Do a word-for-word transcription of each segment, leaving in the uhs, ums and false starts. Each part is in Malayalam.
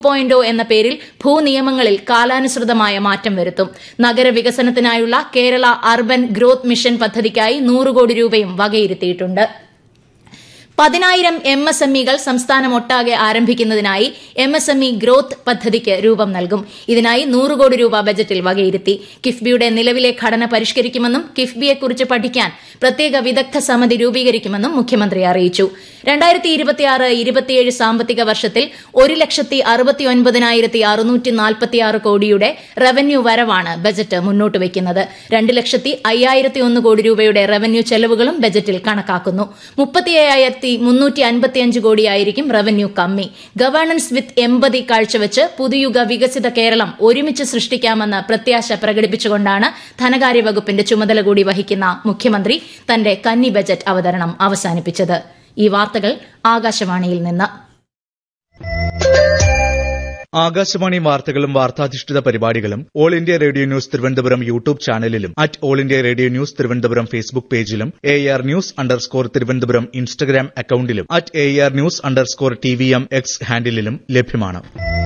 പോയിന്റ് എന്ന പേരിൽ ഭൂനിയമങ്ങളിൽ കാലാനുസൃതമായ മാറ്റം വരുത്തും. നഗരവികസനത്തിനായുള്ള കേരള അർബൻ ഗ്രോത്ത് മിഷൻ പദ്ധതിക്കായി നൂറ് കോടി രൂപയും വകയിരുത്തിയിട്ടുണ്ട്. പതിനായിരം M S M ഇകൾ സംസ്ഥാനമൊട്ടാകെ ആരംഭിക്കുന്നതിനായി M S M E growth പദ്ധതിക്ക് രൂപം നൽകും. ഇതിനായി നൂറ് കോടി രൂപ ബജറ്റിൽ വകയിരുത്തി. കിഫ്ബിയുടെ നിലവിലെ ഘടന പരിഷ്കരിക്കുമെന്നും കിഫ്ബിയെക്കുറിച്ച് പഠിക്കാൻ പ്രത്യേക വിദഗ്ധ സമിതി രൂപീകരിക്കുമെന്നും മുഖ്യമന്ത്രി അറിയിച്ചു. രണ്ടായിരത്തി ഇരുപത്തിയാറ് ഇരുപത്തിയേഴ് സാമ്പത്തിക വർഷത്തിൽ ഒരു ലക്ഷത്തി അറുപത്തി ഒൻപതിനായിരത്തി അറുന്നൂറ്റി നാൽപ്പത്തിയാറ് കോടിയുടെ റവന്യൂ വരവാണ് ബജറ്റ് മുന്നോട്ട് വയ്ക്കുന്നത്. രണ്ട് ലക്ഷത്തി അയ്യായിരത്തി ഒന്ന് കോടി രൂപയുടെ റവന്യൂ ചെലവുകളും ബജറ്റിൽ കണക്കാക്കുന്നു. മുപ്പത്തിയ്യായിരത്തി മുന്നൂറ്റി അൻപത്തിയഞ്ച് കോടിയായിരിക്കും റവന്യൂ കമ്മി. ഗവേണൻസ് വിത്ത് എമ്പതി കാഴ്ചവെച്ച് പുതുയുഗ വികസിത കേരളം ഒരുമിച്ച് സൃഷ്ടിക്കാമെന്ന് പ്രത്യാശ പ്രകടിപ്പിച്ചുകൊണ്ടാണ് ധനകാര്യ വകുപ്പിന്റെ ചുമതല കൂടി വഹിക്കുന്ന മുഖ്യമന്ത്രി തന്റെ കന്നി ബജറ്റ് അവതരണം അവസാനിപ്പിച്ചത്. ഈ വാർത്തകൾ ആകാശവാണിയിൽ നിന്ന്. ആകാശവാണി വാർത്തകളും വാർത്താധിഷ്ഠിത പരിപാടികളും all India radio news Thiruvananthapuram YouTube ചാനലിലും at all India radio news Thiruvananthapuram Facebook പേജിലും A R news underscore Thiruvananthapuram Instagram അക്കൌണ്ടിലും at A R news underscore T V M X ഹാൻഡിലും ലഭ്യമാണ്.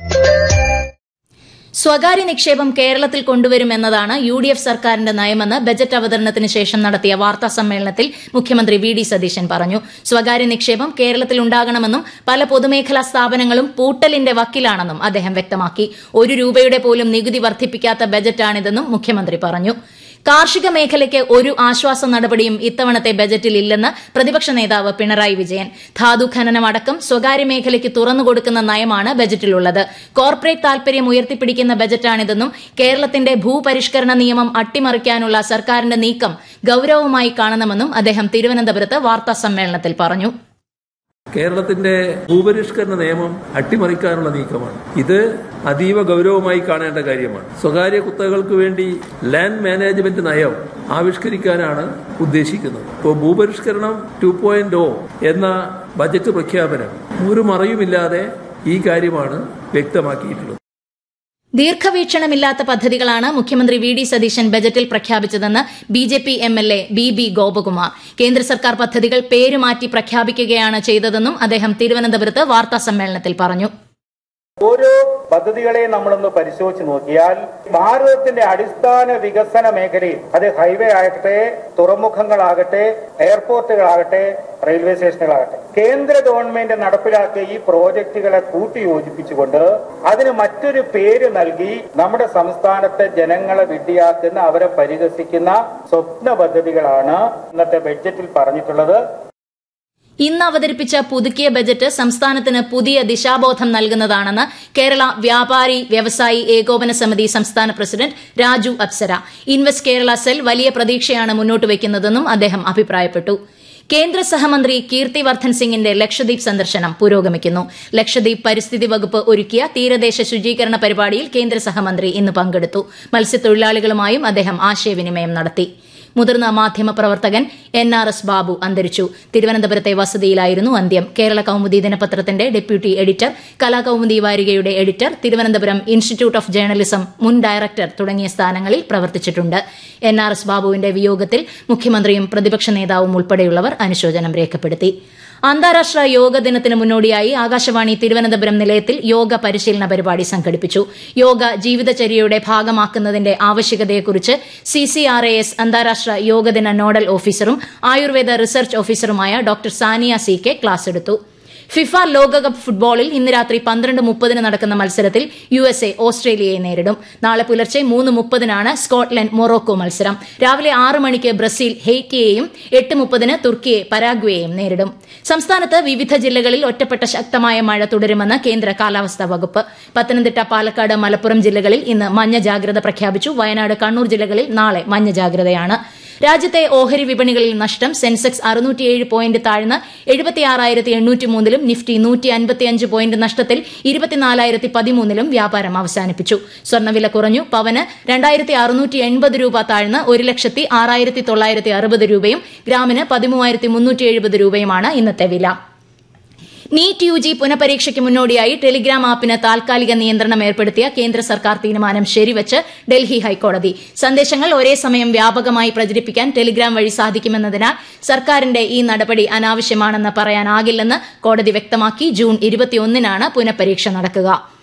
സ്വകാര്യ നിക്ഷേപം കേരളത്തിൽ കൊണ്ടുവരുമെന്നതാണ് യു ഡി എഫ് സർക്കാരിന്റെ നയമെന്ന് ബജറ്റ് അവതരണത്തിന് ശേഷം നടത്തിയ വാർത്താ സമ്മേളനത്തിൽ മുഖ്യമന്ത്രി വി ഡി സതീശൻ പറഞ്ഞു. സ്വകാര്യ നിക്ഷേപം കേരളത്തിൽ ഉണ്ടാകണമെന്നും പല പൊതുമേഖലാ സ്ഥാപനങ്ങളും പൂട്ടലിന്റെ വക്കിലാണെന്നും അദ്ദേഹം വ്യക്തമാക്കി. ഒരു രൂപയുടെ പോലും നികുതി വർദ്ധിപ്പിക്കാത്ത ബജറ്റാണിതെന്നും മുഖ്യമന്ത്രി പറഞ്ഞു. കാർഷിക മേഖലയ്ക്ക് ഒരു ആശ്വാസ നടപടിയും ഇത്തവണത്തെ ബജറ്റിൽ ഇല്ലെന്ന് പ്രതിപക്ഷ നേതാവ് പിണറായി വിജയൻ. ധാതു ഖനനമടക്കം സ്വകാര്യ മേഖലയ്ക്ക് തുറന്നുകൊടുക്കുന്ന നയമാണ് ബജറ്റിലുള്ളത്. കോർപ്പറേറ്റ് താൽപര്യം ഉയർത്തിപ്പിടിക്കുന്ന ബജറ്റാണിതെന്നും കേരളത്തിന്റെ ഭൂപരിഷ്കരണ നിയമം അട്ടിമറിക്കാനുള്ള സർക്കാരിന്റെ നീക്കം ഗൌരവമായി കാണണമെന്നും അദ്ദേഹം തിരുവനന്തപുരത്ത് വാർത്താ സമ്മേളനത്തിൽ പറഞ്ഞു. കേരളത്തിന്റെ ഭൂപരിഷ്കരണ നിയമം അട്ടിമറിക്കാനുള്ള നീക്കമാണ്. ഇത് അതീവ ഗൌരവമായി കാണേണ്ട കാര്യമാണ്. സ്വകാര്യ കുത്തകൾക്ക് വേണ്ടി ലാൻഡ് മാനേജ്മെന്റ് നയം ആവിഷ്കരിക്കാനാണ് ഉദ്ദേശിക്കുന്നത്. ഇപ്പോൾ ഭൂപരിഷ്കരണം ടു പോയിന്റ് ഓ എന്ന ബജറ്റ് പ്രഖ്യാപനം ഒരു മറയുമില്ലാതെ ഈ കാര്യമാണ് വ്യക്തമാക്കിയിട്ടുള്ളത്. ദീർഘവീക്ഷണമില്ലാത്ത പദ്ധതികളാണ് മുഖ്യമന്ത്രി വി ഡി സതീശൻ ബജറ്റിൽ പ്രഖ്യാപിച്ചതെന്ന് B J P M L A B B Gopakumar. കേന്ദ്ര സർക്കാർ പദ്ധതികൾ പേരുമാറ്റി പ്രഖ്യാപിക്കുകയാണ് ചെയ്തതെന്നും അദ്ദേഹം തിരുവനന്തപുരത്ത് വാർത്താസമ്മേളനത്തിൽ പറഞ്ഞു. ഓരോ പദ്ധതികളെ നമ്മളൊന്ന് പരിശോധിച്ച് നോക്കിയാൽ ഭാരതത്തിന്റെ അടിസ്ഥാന വികസന മേഖലയിൽ അത് ഹൈവേ ആകട്ടെ, തുറമുഖങ്ങളാകട്ടെ, എയർപോർട്ടുകളാകട്ടെ, റെയിൽവേ സ്റ്റേഷനുകളാകട്ടെ, കേന്ദ്ര ഗവൺമെന്റ് നടപ്പിലാക്കിയ ഈ പ്രോജക്റ്റുകളെ കൂട്ടിയോജിപ്പിച്ചുകൊണ്ട് അതിന് മറ്റൊരു പേര് നൽകി നമ്മുടെ സംസ്ഥാനത്തെ ജനങ്ങളെ വിഡ്ഢിയാക്കുന്ന, അവരെ പരിഹസിക്കുന്ന സ്വപ്ന പദ്ധതികളാണ് ഇന്നത്തെ ബഡ്ജറ്റിൽ പറഞ്ഞിട്ടുള്ളത്. ഇന്ന് അവതരിപ്പിച്ച പുതുക്കിയ ബജറ്റ് സംസ്ഥാനത്തിന് പുതിയ ദിശാബോധം നൽകുന്നതാണെന്ന് കേരള വ്യാപാരി വ്യവസായി ഏകോപന സമിതി സംസ്ഥാന president Raju Apsara. Invest Kerala cell വലിയ പ്രതീക്ഷയാണ് മുന്നോട്ട് വയ്ക്കുന്നതെന്നും അദ്ദേഹം അഭിപ്രായപ്പെട്ടു. കേന്ദ്ര സഹമന്ത്രി കീർത്തി വർദ്ധൻ സിംഗിന്റെ ലക്ഷദ്വീപ് സന്ദർശനം പുരോഗമിക്കുന്നു. ലക്ഷദ്വീപ് പരിസ്ഥിതി വകുപ്പ് ഒരുക്കിയ തീരദേശ ശുചീകരണ പരിപാടിയിൽ കേന്ദ്ര സഹമന്ത്രി ഇന്ന് പങ്കെടുത്തു. മത്സ്യത്തൊഴിലാളികളുമായും അദ്ദേഹം ആശയവിനിമയം നടത്തി. മുതിർന്ന മാധ്യമപ്രവർത്തകൻ എൻ ആർ എസ് ബാബു അന്തരിച്ചു. തിരുവനന്തപുരത്തെ വസതിയിലായിരുന്നു അന്ത്യം. കേരള കൌമുദി ദിനപത്രത്തിന്റെ deputy editor, Kalakaumudi വാരികയുടെ editor, Thiruvananthapuram institute of journalism മുൻ ഡയറക്ടർ തുടങ്ങിയ സ്ഥാനങ്ങളിൽ പ്രവർത്തിച്ചിട്ടുണ്ട്. എൻ ആർ എസ് ബാബുവിന്റെ വിയോഗത്തിൽ മുഖ്യമന്ത്രിയും പ്രതിപക്ഷ നേതാവും ഉൾപ്പെടെയുള്ളവർ അനുശോചനം രേഖപ്പെടുത്തി. അന്താരാഷ്ട്ര യോഗ ദിനത്തിന് മുന്നോടിയായി ആകാശവാണി തിരുവനന്തപുരം നിലയത്തിൽ യോഗ പരിശീലന പരിപാടി സംഘടിപ്പിച്ചു. Yoga ജീവിതചര്യയുടെ ഭാഗമാക്കുന്നതിന്റെ ആവശ്യകതയെക്കുറിച്ച് C C R A S അന്താരാഷ്ട്ര യോഗദിന നോഡൽ ഓഫീസറും Ayurveda research ഓഫീസറുമായ doctor Sania C K class എടുത്തു. ഫിഫ ലോകകപ്പ് ഫുട്ബോളിൽ ഇന്ന് രാത്രി പന്ത്രണ്ട് മുപ്പതിന് നടക്കുന്ന മത്സരത്തിൽ യു എസ് എ ഓസ്ട്രേലിയയെ നേരിടും. നാളെ പുലർച്ചെ മൂന്ന് മുപ്പതിനാണ് സ്കോട്ട്ലൻഡ് മൊറോക്കോ മത്സരം. രാവിലെ ആറ് മണിക്ക് ബ്രസീൽ ഹെയ്റ്റിയെയും എട്ട് മുപ്പതിന് തുർക്കിയെ പരാഗ്വേയെയും നേരിടും. സംസ്ഥാനത്ത് വിവിധ ജില്ലകളിൽ ഒറ്റപ്പെട്ട ശക്തമായ മഴ തുടരുമെന്ന് കേന്ദ്ര കാലാവസ്ഥാ വകുപ്പ്. പത്തനംതിട്ട, പാലക്കാട്, മലപ്പുറം ജില്ലകളിൽ ഇന്ന് മഞ്ഞ ജാഗ്രത പ്രഖ്യാപിച്ചു. വയനാട്, കണ്ണൂർ ജില്ലകളിൽ നാളെ മഞ്ഞ ജാഗ്രതയാണ്. രാജ്യത്തെ ഓഹരി വിപണികളിൽ നഷ്ടം. സെൻസെക്സ് അറുന്നൂറ്റിയേഴ് പോയിന്റ് താഴ്ന്ന് എഴുപത്തിയാറായിരത്തി എണ്ണൂറ്റി മൂന്നിലും നിഫ്റ്റി നൂറ്റി അൻപത്തിയഞ്ച് പോയിന്റ് നഷ്ടത്തിൽ ഇരുപത്തിനാലായിരത്തി പതിമൂന്നിലും വ്യാപാരം അവസാനിപ്പിച്ചു. സ്വർണ്ണവില കുറഞ്ഞു. പവന് രണ്ടായിരത്തി അറുന്നൂറ്റി എൺപത് രൂപ താഴ്ന്ന് ഒരു ലക്ഷത്തി ആറായിരത്തി തൊള്ളായിരത്തി അറുപത് രൂപയും ഗ്രാമിന് പതിമൂവായിരത്തി മുന്നൂറ്റി എഴുപത് രൂപയുമാണ് ഇന്നത്തെ വില. നീറ്റ് യു ജി പുനഃപരീക്ഷയ്ക്ക് മുന്നോടിയായി ടെലിഗ്രാം ആപ്പിന് താൽക്കാലിക നിയന്ത്രണം ഏർപ്പെടുത്തിയ കേന്ദ്ര സർക്കാർ തീരുമാനം ശരിവച്ച് ഡൽഹി ഹൈക്കോടതി. സന്ദേശങ്ങൾ ഒരേ സമയം വ്യാപകമായി പ്രചരിപ്പിക്കാൻ ടെലിഗ്രാം വഴി സാധിക്കുമെന്നതിനാൽ സർക്കാരിന്റെ ഈ നടപടി അനാവശ്യമാണെന്ന് പറയാനാകില്ലെന്ന് കോടതി വ്യക്തമാക്കി. ജൂൺ ഇരുപത്തിയൊന്നിനാണ് പുനഃപരീക്ഷ നടക്കുക.